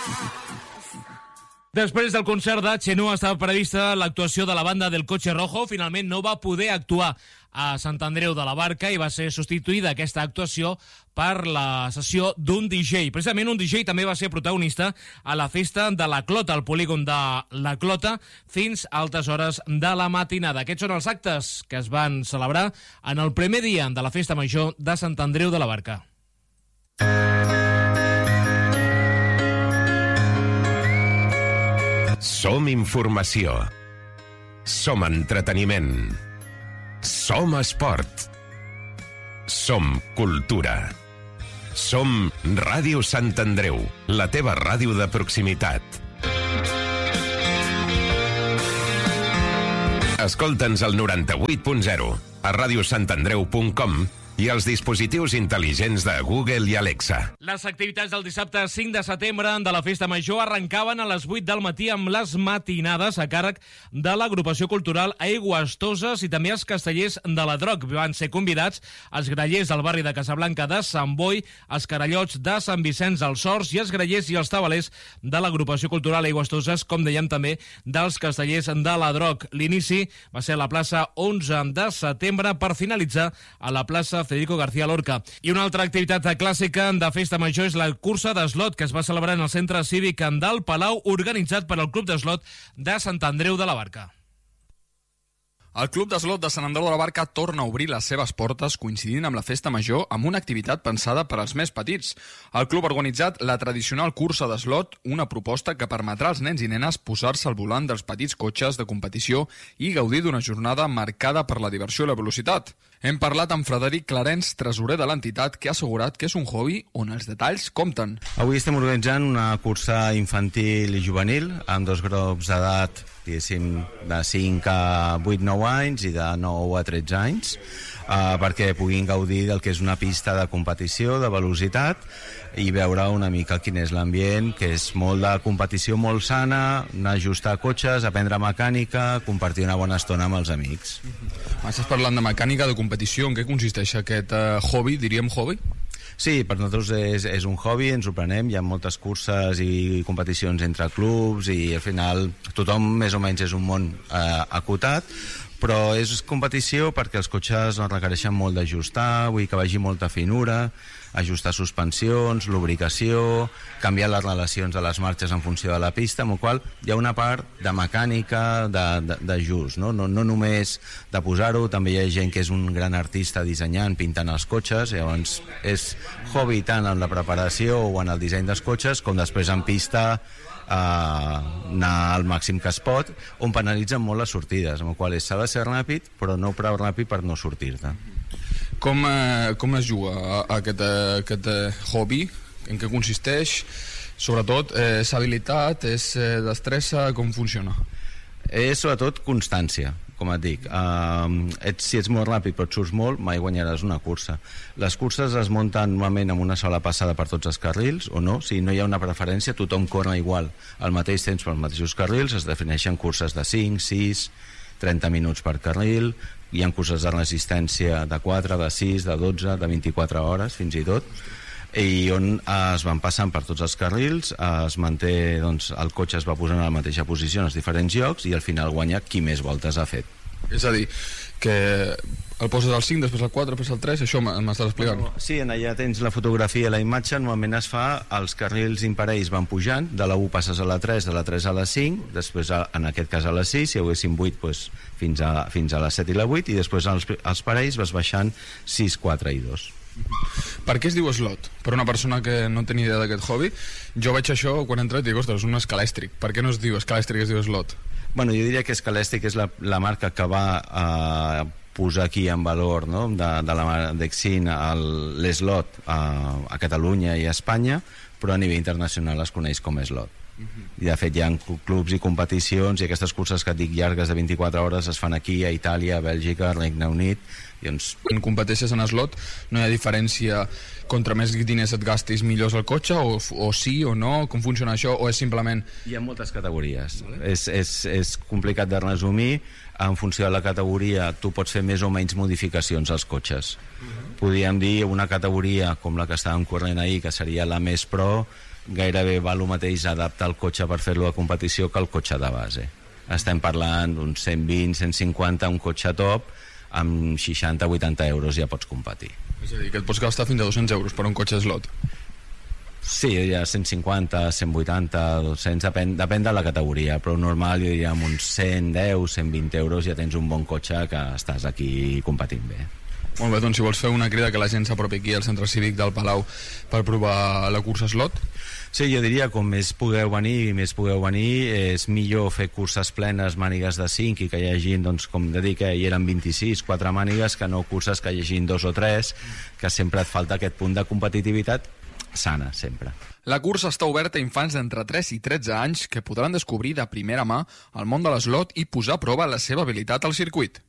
Després del concert de Xenó estava prevista l'actuació de la banda del Coche Rojo. Finalment no va poder actuar a Sant Andreu de la Barca i va ser substituïda aquesta actuació per la sessió d'un DJ. Precisament un DJ també va ser protagonista a la festa de la Clota, al polígon de la Clota, fins a altes hores de la matinada. Aquests són els actes que es van celebrar en el primer dia de la festa major de Sant Andreu de la Barca. Som informació. Som entreteniment. Som esport. Som cultura. Som Ràdio Sant Andreu, la teva ràdio de proximitat. Escolta'ns al 98.0, a radiosantandreu.com i els dispositius intel·ligents de Google i Alexa. Les activitats del dissabte 5 de setembre de la Festa Major arrencaven a les 8 del matí amb les matinades a càrrec de l'agrupació cultural Aigües Toses i també els castellers de la Droc. Van ser convidats els grallers del barri de Casablanca de Sant Boi, els carallots de Sant Vicenç dels Horts i els grallers i els tabalers de l'agrupació cultural Aigües Toses, com dèiem també dels castellers de la Droc. L'inici va ser a la plaça 11 de setembre per finalitzar a la plaça Federico García Lorca. I una altra activitat clàssica de Festa Major és la cursa d'eslot que es va celebrar en el Centre Cívic del Palau, organitzat per al Club d'Eslot de Sant Andreu de la Barca. El Club d'Eslot de Sant Andreu de la Barca torna a obrir les seves portes coincidint amb la Festa Major amb una activitat pensada per als més petits. El club ha organitzat la tradicional cursa d'eslot, una proposta que permetrà als nens i nenes posar-se al volant dels petits cotxes de competició i gaudir d'una jornada marcada per la diversió i la velocitat. Hem parlat amb Frederic Clarens, tresorer de l'entitat, que ha assegurat que és un hobby on els detalls compten. Avui estem organitzant una cursa infantil i juvenil amb dos grups d'edat, diguéssim, de 5 a 8-9 anys i de 9 a 13 anys, perquè puguin gaudir del que és una pista de competició, de velocitat, i veure una mica quin és l'ambient, que és molt de competició molt sana, anar a ajustar cotxes, aprendre mecànica, compartir una bona estona amb els amics. Estàs parlant de mecànica, de competició. En què consisteix aquest hobby, diríem hobby? Sí, per nosaltres és un hobby, ens ho prenem, hi ha moltes curses i competicions entre clubs i al final tothom més o menys és un món acotat, però és competició perquè els cotxes requereixen molt d'ajustar, vull que vagi molta finura, ajustar suspensions, lubricació, canviar les relacions de les marxes en funció de la pista, amb la qual hi ha una part de mecànica, d'ajust, no només de posar-ho, també hi ha gent que és un gran artista dissenyant, pintant els cotxes, llavors és hobby tant en la preparació o en el disseny dels cotxes, com després en pista anar al màxim que es pot, on penalitzen molt les sortides, amb la qual s'ha de ser ràpid, però no prou ràpid per no sortir-te. Com es juga aquest hobby? En què consisteix? Sobretot, és habilitat, és destressa, com funciona? És sobretot constància, com et dic. Si ets molt ràpid però et surts molt, mai guanyaràs una cursa. Les curses es munten normalment amb una sola passada per tots els carrils, o no, si no hi ha una preferència, tothom corre igual al mateix temps pels mateixos carrils, es defineixen curses de 5, 6, 30 minuts per carril, hi ha curses de resistència de 4, de 6, de 12, de 24 hores fins i tot, i on es van passant per tots els carrils, es manté, doncs, el cotxe es va posant a la mateixa posició en els diferents llocs i al final guanya qui més voltes ha fet. És a dir, que el poses al 5, després al 4, després al 3, això m'estàs explicant? Sí, allà tens la fotografia i la imatge, normalment es fa, els carrils imparells van pujant, de la 1 passes a la 3, de la 3 a la 5, després en aquest cas a la 6, si haguéssim 8 doncs, fins a la 7 i la 8, i després els parells vas baixant 6, 4 i 2. Per què es diu slot? Per una persona que no té ni idea d'aquest hobby, jo veig això quan he entrat i dic, ostres, un escalèstric. Per què no es diu escalèstric, es diu slot? Bueno, jo diria que Escalèstric és la marca que va posar aquí en valor, no? de la Dexin l'eslot a Catalunya i a Espanya, però a nivell internacional es coneix com slot. I de fet hi ha clubs i competicions i aquestes curses que et dic llargues de 24 hores es fan aquí, a Itàlia, a Bèlgica, a Regne Unit. Quan competeixes en slot no hi ha diferència, contra més diners et gastis millor el cotxe, o sí o no, com funciona això, o és simplement... Hi ha moltes categories, és complicat de resumir. En funció de la categoria tu pots fer més o menys modificacions als cotxes. Podríem dir una categoria com la que estàvem corrent ahir, que seria la més pro, gairebé va el mateix adaptar el cotxe per fer-lo a competició que el cotxe de base. Estem parlant d'uns 120, 150, un cotxe top, amb 60-80 euros ja pots competir. És a dir, que et pots gastar fins a 200 euros per un cotxe slot. Sí, ja 150, 180, 200, depèn de la categoria, però normal jo diria amb uns 110, 120 euros ja tens un bon cotxe que estàs aquí competint bé. Molt bé, doncs si vols fer una crida que la gent s'apropi aquí al centre cívic del Palau per provar la cursa slot. Sí, jo diria com més pugueu venir, és millor fer curses plenes, mànigues de 5 i que hi hagi, doncs, com de dir que hi eren 26, 4 mànigues, que no curses que hi hagi 2 o 3, que sempre et falta aquest punt de competitivitat sana, sempre. La cursa està oberta a infants d'entre 3 i 13 anys que podran descobrir de primera mà el món de l'eslot i posar a prova la seva habilitat al circuit.